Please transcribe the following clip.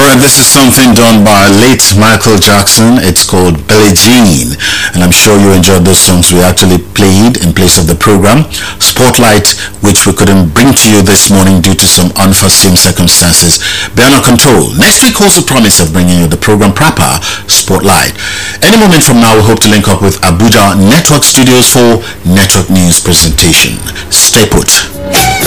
and this is something done by late Michael Jackson. It's called Billie Jean, and I'm sure you enjoyed those songs we actually played in place of the program. Spotlight, which we couldn't bring to you this morning due to some unforeseen circumstances, beyond our control. Next week holds the promise of bringing you the program proper, Spotlight. Any moment from now, we hope to link up with Abuja Network Studios for Network News presentation. Stay put.